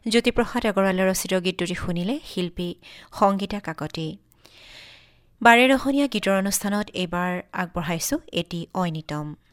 জ্যোতিপ্ৰসাদ আগৰৱালাৰ ৰচিত গীতটি শুনিলে শিল্পী সংগীতা কাকতি। বাৰেৰহণীয়া গীতৰ অনুষ্ঠানত এইবাৰ আগবঢ়াইছো এটি ঐনিতম।